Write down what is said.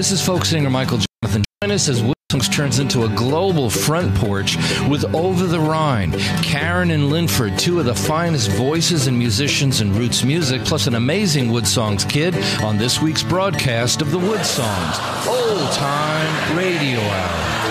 This is folk singer Michael Jonathan. Join us as Woodsongs turns into a global front porch with Over the Rhine, Karen and Linford, two of the finest voices and musicians in roots music, plus an amazing Woodsongs kid on this week's broadcast of the Woodsongs Old Time Radio Hour.